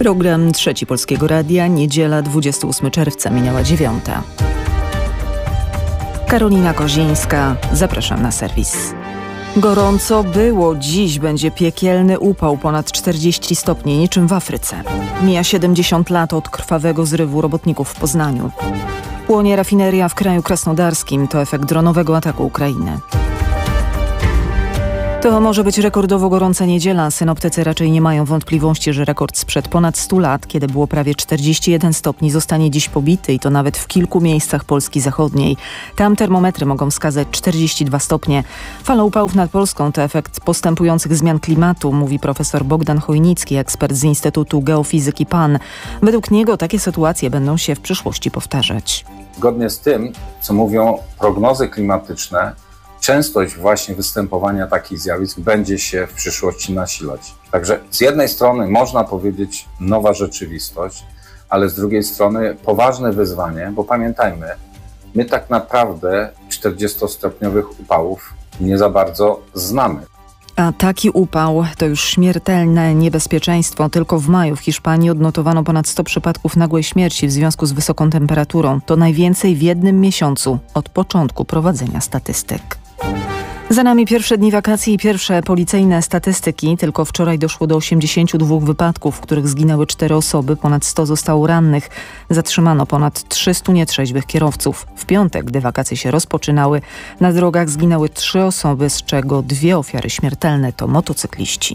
Program Trzeci Polskiego Radia, niedziela 28 czerwca, minęła 9. Karolina Kozińska, zapraszam na serwis. Gorąco było, dziś będzie piekielny upał, ponad 40 stopni, niczym w Afryce. Mija 70 lat od krwawego zrywu robotników w Poznaniu. Płonie rafineria w kraju krasnodarskim, to efekt dronowego ataku Ukrainy. To może być rekordowo gorąca niedziela. Synoptycy raczej nie mają wątpliwości, że rekord sprzed ponad 100 lat, kiedy było prawie 41 stopni, zostanie dziś pobity i to nawet w kilku miejscach Polski Zachodniej. Tam termometry mogą wskazać 42 stopnie. Fala upałów nad Polską to efekt postępujących zmian klimatu, mówi profesor Bogdan Chojnicki, ekspert z Instytutu Geofizyki PAN. Według niego takie sytuacje będą się w przyszłości powtarzać. Zgodnie z tym, co mówią prognozy klimatyczne, częstość właśnie występowania takich zjawisk będzie się w przyszłości nasilać. Także z jednej strony można powiedzieć nowa rzeczywistość, ale z drugiej strony poważne wyzwanie, bo pamiętajmy, my tak naprawdę 40-stopniowych upałów nie za bardzo znamy. A taki upał to już śmiertelne niebezpieczeństwo. Tylko w maju w Hiszpanii odnotowano ponad 100 przypadków nagłej śmierci w związku z wysoką temperaturą. To najwięcej w jednym miesiącu od początku prowadzenia statystyk. Za nami pierwsze dni wakacji i pierwsze policyjne statystyki. Tylko wczoraj doszło do 82 wypadków, w których zginęły 4 osoby, ponad 100 zostało rannych. Zatrzymano ponad 300 nietrzeźwych kierowców. W piątek, gdy wakacje się rozpoczynały, na drogach zginęły 3 osoby, z czego 2 ofiary śmiertelne to motocykliści.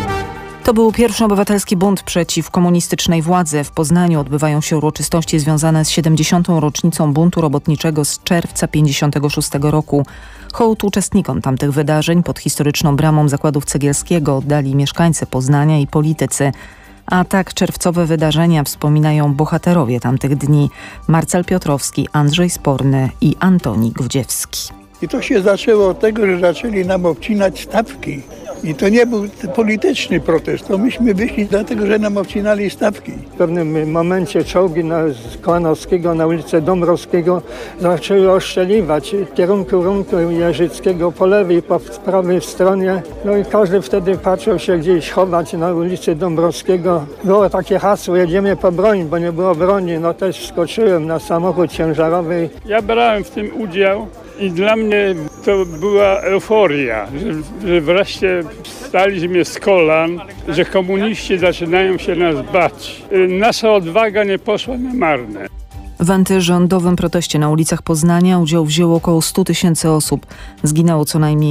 To był pierwszy obywatelski bunt przeciw komunistycznej władzy. W Poznaniu odbywają się uroczystości związane z 70. rocznicą buntu robotniczego z czerwca 1956 roku. Hołd uczestnikom tamtych wydarzeń pod historyczną bramą Zakładów Cegielskiego oddali mieszkańcy Poznania i politycy. A tak czerwcowe wydarzenia wspominają bohaterowie tamtych dni: Marcel Piotrowski, Andrzej Sporny i Antoni Gwoździewski. I to się zaczęło od tego, że zaczęli nam obcinać stawki. I to nie był polityczny protest, to myśmy wyszli dlatego, że nam obcinali stawki. W pewnym momencie czołgi z Kołanowskiego na ulicę Dąbrowskiego zaczęły oszczeliwać w kierunku rynku Jeżyckiego po lewej, po prawej stronie. No i każdy wtedy patrzył się gdzieś chować na ulicy Dąbrowskiego. Było takie hasło: jedziemy po broń, bo nie było broni. No też wskoczyłem na samochód ciężarowy. Ja brałem w tym udział. I dla mnie to była euforia, że wreszcie wstaliśmy z kolan, że komuniści zaczynają się nas bać. Nasza odwaga nie poszła na marne. W antyrządowym proteście na ulicach Poznania udział wzięło około 100 000 osób. Zginęło co najmniej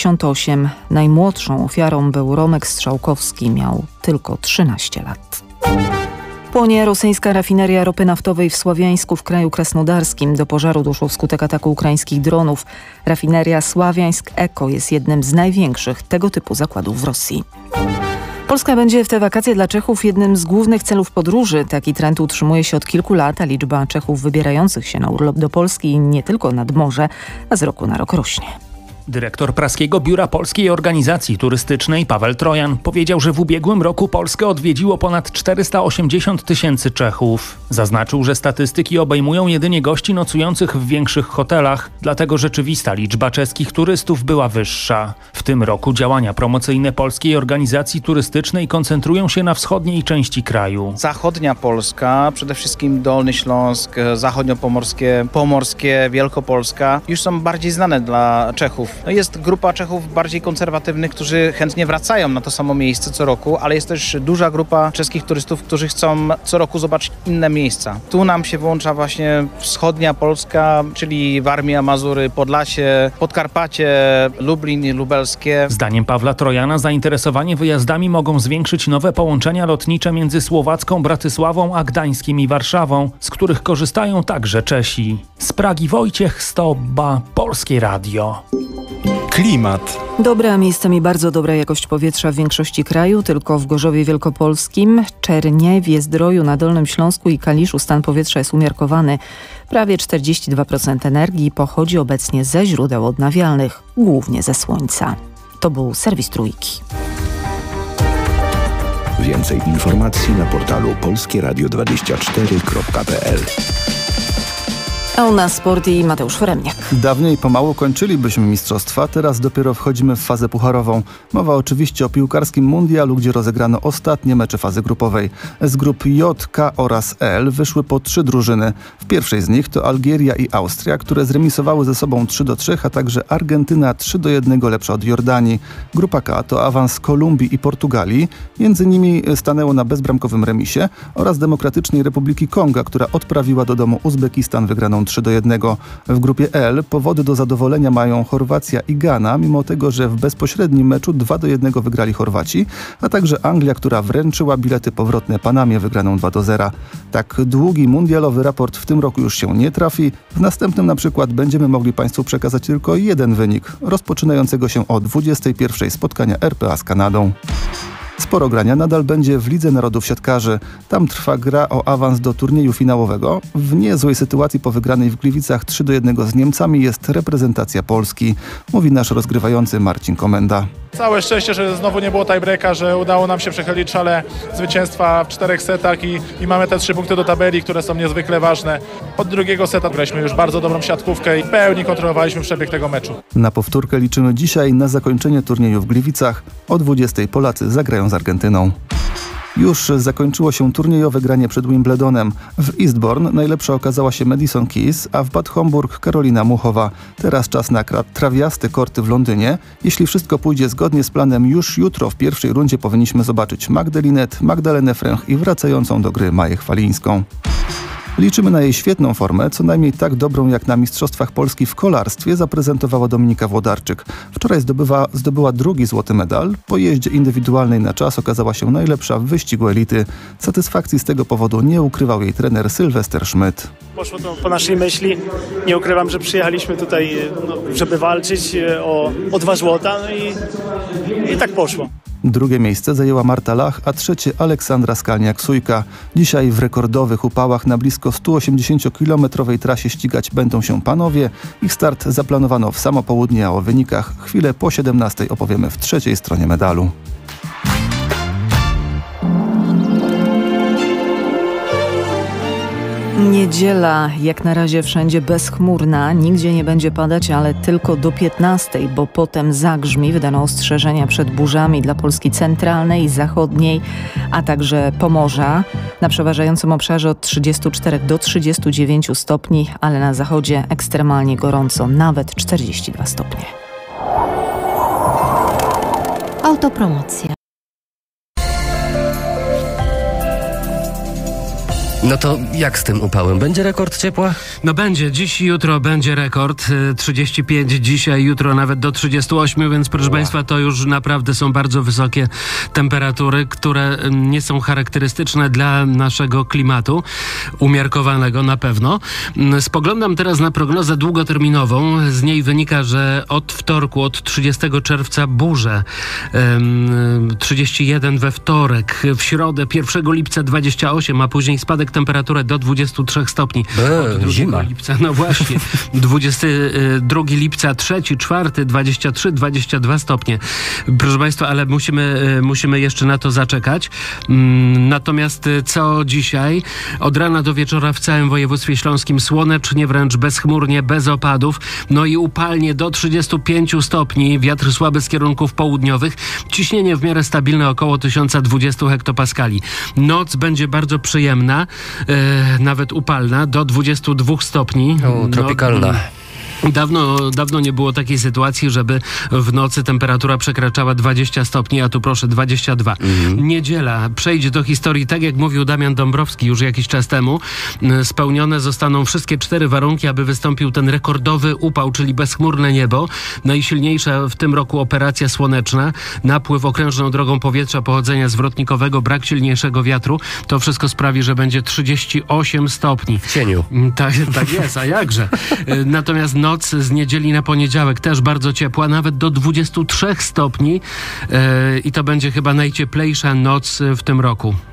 58. Najmłodszą ofiarą był Romek Strzałkowski, miał tylko 13 lat. Płonie rosyjska rafineria ropy naftowej w Sławiańsku w kraju krasnodarskim. Do pożaru doszło wskutek ataku ukraińskich dronów. Rafineria Sławiańsk-Eko jest jednym z największych tego typu zakładów w Rosji. Polska będzie w te wakacje dla Czechów jednym z głównych celów podróży. Taki trend utrzymuje się od kilku lat, a liczba Czechów wybierających się na urlop do Polski nie tylko nad morze, a z roku na rok rośnie. Dyrektor Praskiego Biura Polskiej Organizacji Turystycznej Paweł Trojan powiedział, że w ubiegłym roku Polskę odwiedziło ponad 480 000 Czechów. Zaznaczył, że statystyki obejmują jedynie gości nocujących w większych hotelach, dlatego rzeczywista liczba czeskich turystów była wyższa. W tym roku działania promocyjne Polskiej Organizacji Turystycznej koncentrują się na wschodniej części kraju. Zachodnia Polska, przede wszystkim Dolny Śląsk, zachodniopomorskie, pomorskie, Wielkopolska już są bardziej znane dla Czechów. No jest grupa Czechów bardziej konserwatywnych, którzy chętnie wracają na to samo miejsce co roku, ale jest też duża grupa czeskich turystów, którzy chcą co roku zobaczyć inne miejsca. Tu nam się włącza właśnie wschodnia Polska, czyli Warmia, Mazury, Podlasie, Podkarpacie, Lublin, Lubelskie. Zdaniem Pawła Trojana zainteresowanie wyjazdami mogą zwiększyć nowe połączenia lotnicze między słowacką Bratysławą a Gdańskiem i Warszawą, z których korzystają także Czesi. Z Pragi Wojciech Stobba, Polskie Radio. Klimat. Dobra, miejscami bardzo dobra jakość powietrza w większości kraju, tylko w Gorzowie Wielkopolskim, Czerniewie, Zdroju, na Dolnym Śląsku i Kaliszu stan powietrza jest umiarkowany. Prawie 42% energii pochodzi obecnie ze źródeł odnawialnych, głównie ze słońca. To był serwis Trójki. Więcej informacji na portalu polskieradio24.pl. A u nas sport i Mateusz Foremniak. Dawniej pomału kończylibyśmy mistrzostwa, teraz dopiero wchodzimy w fazę pucharową. Mowa oczywiście o piłkarskim mundialu, gdzie rozegrano ostatnie mecze fazy grupowej. Z grup J, K oraz L wyszły po 3 drużyny. W pierwszej z nich to Algieria i Austria, które zremisowały ze sobą 3-3, a także Argentyna 3-1 lepsza od Jordanii. Grupa K to awans Kolumbii i Portugalii. Między nimi stanęło na bezbramkowym remisie oraz Demokratycznej Republiki Konga, która odprawiła do domu Uzbekistan wygraną 3-1. W grupie L powody do zadowolenia mają Chorwacja i Gana, mimo tego, że w bezpośrednim meczu 2-1 wygrali Chorwaci, a także Anglia, która wręczyła bilety powrotne Panamie wygraną 2-0. Tak długi mundialowy raport w tym roku już się nie trafi. W następnym na przykład będziemy mogli Państwu przekazać tylko jeden wynik, rozpoczynającego się o 21 spotkania RPA z Kanadą. Sporo grania nadal będzie w Lidze Narodów Siatkarzy. Tam trwa gra o awans do turnieju finałowego. W niezłej sytuacji po wygranej w Gliwicach 3-1 z Niemcami jest reprezentacja Polski, mówi nasz rozgrywający Marcin Komenda. Całe szczęście, że znowu nie było tiebreaka, że udało nam się przechylić szale zwycięstwa w 4 setach i mamy te 3 punkty do tabeli, które są niezwykle ważne. Od drugiego seta graliśmy już bardzo dobrą siatkówkę i w pełni kontrolowaliśmy przebieg tego meczu. Na powtórkę liczymy dzisiaj na zakończenie turnieju w Gliwicach. O 20:00 Polacy zagrają z Argentyną. Już zakończyło się turniejowe granie przed Wimbledonem. W Eastbourne najlepsza okazała się Madison Keys, a w Bad Homburg Karolina Muchowa. Teraz czas na trawiaste korty w Londynie. Jeśli wszystko pójdzie zgodnie z planem, już jutro w pierwszej rundzie powinniśmy zobaczyć Magdalenę Fręch i wracającą do gry Maję Chwalińską. Liczymy na jej świetną formę, co najmniej tak dobrą jak na Mistrzostwach Polski w kolarstwie zaprezentowała Dominika Włodarczyk. Wczoraj zdobyła 2. złoty medal. Po jeździe indywidualnej na czas okazała się najlepsza w wyścigu elity. Satysfakcji z tego powodu nie ukrywał jej trener Sylwester Schmidt. Poszło to po naszej myśli. Nie ukrywam, że przyjechaliśmy tutaj, żeby walczyć o 2 złota i tak poszło. Drugie miejsce zajęła Marta Lach, a trzecie Aleksandra Skalniak-Sujka. Dzisiaj w rekordowych upałach na blisko 180-kilometrowej trasie ścigać będą się panowie. Ich start zaplanowano w samo południe, a o wynikach chwilę po 17:00 opowiemy w trzeciej stronie medalu. Niedziela jak na razie wszędzie bezchmurna, nigdzie nie będzie padać, ale tylko do 15:00, bo potem zagrzmi. Wydano ostrzeżenia przed burzami dla Polski centralnej, zachodniej, a także Pomorza. Na przeważającym obszarze od 34 do 39 stopni, ale na zachodzie ekstremalnie gorąco, nawet 42 stopnie. Autopromocja. No to jak z tym upałem? Będzie rekord ciepła? No będzie. Dziś i jutro będzie rekord. 35 dzisiaj, jutro nawet do 38, więc proszę Państwa, to już naprawdę są bardzo wysokie temperatury, które nie są charakterystyczne dla naszego klimatu. Umiarkowanego na pewno. Spoglądam teraz na prognozę długoterminową. Z niej wynika, że od wtorku, od 30 czerwca burze. 31 we wtorek. W środę 1 lipca 28, a później spadek temperatury do 23 stopni. Od 2 zima. lipca, no właśnie. 22 lipca, 3, 4, 23, 22 stopnie. Proszę Państwa, ale musimy jeszcze na to zaczekać. Natomiast co dzisiaj? Od rana do wieczora w całym województwie śląskim słonecznie, wręcz bezchmurnie, bez opadów. No i upalnie do 35 stopni. Wiatr słaby z kierunków południowych. Ciśnienie w miarę stabilne, około 1020 hektopaskali. Noc będzie bardzo przyjemna. Nawet upalna, do 22 stopni. Tropikalna. Dawno nie było takiej sytuacji, żeby w nocy temperatura przekraczała 20 stopni, a tu proszę 22. Niedziela przejdzie do historii, tak jak mówił Damian Dąbrowski już jakiś czas temu. Spełnione zostaną wszystkie 4 warunki, aby wystąpił ten rekordowy upał, czyli bezchmurne niebo. Najsilniejsza w tym roku operacja słoneczna, napływ okrężną drogą powietrza pochodzenia zwrotnikowego, brak silniejszego wiatru. To wszystko sprawi, że będzie 38 stopni. W cieniu. Tak jest, a jakże. Natomiast noc z niedzieli na poniedziałek też bardzo ciepła, nawet do 23 stopni i to będzie chyba najcieplejsza noc w tym roku.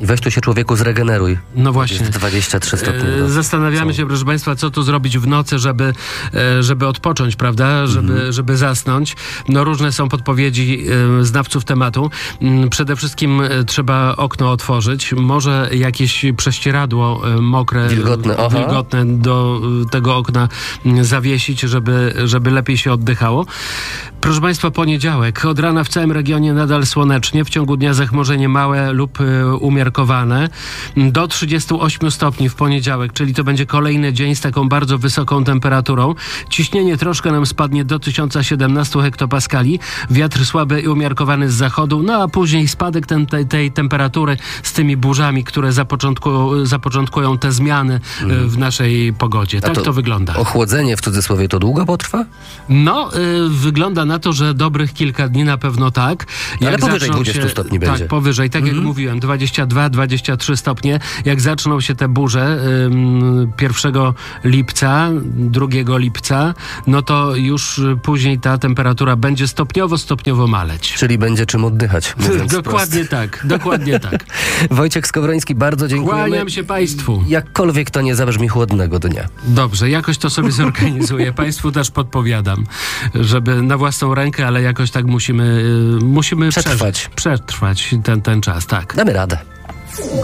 I weź tu się człowieku zregeneruj. No właśnie. Jest 23 stopnie. Zastanawiamy się, proszę Państwa, co tu zrobić w nocy, żeby odpocząć, prawda? Żeby zasnąć. No różne są podpowiedzi znawców tematu. Przede wszystkim trzeba okno otworzyć. Może jakieś prześcieradło mokre, wilgotne do tego okna zawiesić, żeby lepiej się oddychało. Proszę Państwa, poniedziałek. Od rana w całym regionie nadal słonecznie. W ciągu dnia zachmurzenie małe lub umiarkowane. Do 38 stopni w poniedziałek, czyli to będzie kolejny dzień z taką bardzo wysoką temperaturą. Ciśnienie troszkę nam spadnie do 1017 hektopaskali. Wiatr słaby i umiarkowany z zachodu. No a później spadek tej temperatury z tymi burzami, które zapoczątkują te zmiany w naszej pogodzie. Tak to wygląda. Ochłodzenie w cudzysłowie to długo potrwa? No, wygląda na to, że dobrych kilka dni na pewno tak. Ale powyżej 20 stopni będzie. Tak, powyżej. Tak jak mówiłem, 22-23 stopnie. Jak zaczną się te burze 1 lipca, 2 lipca, no to już później ta temperatura będzie stopniowo maleć. Czyli będzie czym oddychać. Dokładnie tak. Wojciech Skowroński, bardzo dziękujemy. Kłaniam się Państwu. Jakkolwiek to nie zabrzmi chłodnego dnia. Dobrze, jakoś to sobie zorganizuję. Państwu też podpowiadam, żeby na własną rękę, ale jakoś tak musimy przetrwać ten czas, tak. Damy radę.